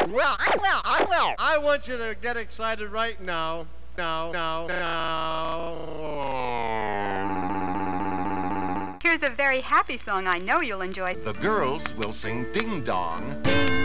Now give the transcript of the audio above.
I want you to get excited right now. Now. Here's a very happy song I know you'll enjoy. The girls will sing Ding Dong.